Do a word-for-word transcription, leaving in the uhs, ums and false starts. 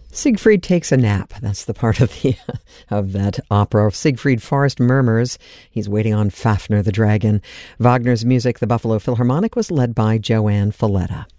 Siegfried takes a nap. That's the part of the of that opera. Siegfried Forest murmurs. He's waiting on Fafnir the dragon. Wagner's music, the Buffalo Philharmonic, was led by Joanne Falletta.